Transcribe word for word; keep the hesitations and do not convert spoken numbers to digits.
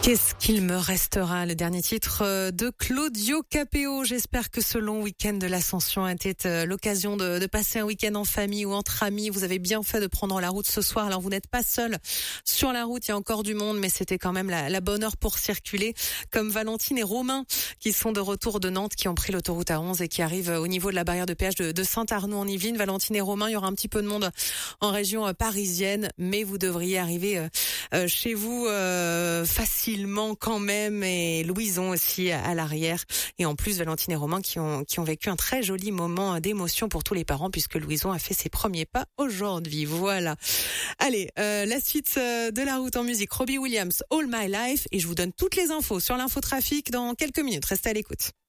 Qu'est-ce qu'il me restera, le dernier titre de Claudio Capéo. J'espère que ce long week-end de l'Ascension était l'occasion de, de passer un week-end en famille ou entre amis. Vous avez bien fait de prendre la route ce soir. Alors vous n'êtes pas seul sur la route, il y a encore du monde, mais c'était quand même la, la bonne heure pour circuler. Comme Valentine et Romain qui sont de retour de Nantes, qui ont pris l'autoroute A onze et qui arrivent au niveau de la barrière de péage de, de Saint-Arnoux en Yvelines. Valentine et Romain, il y aura un petit peu de monde en région parisienne, mais vous devriez arriver euh, chez vous euh, facilement quand même, et Louison aussi à l'arrière. Et en plus, Valentine et Romain qui ont qui ont vécu un très joli moment d'émotion pour tous les parents, puisque Louison a fait ses premiers pas aujourd'hui. Voilà. Allez, euh, la suite de la route en musique, Robbie Williams, All My Life, et je vous donne toutes les infos sur l'infotrafic dans quelques minutes. Restez à l'écoute.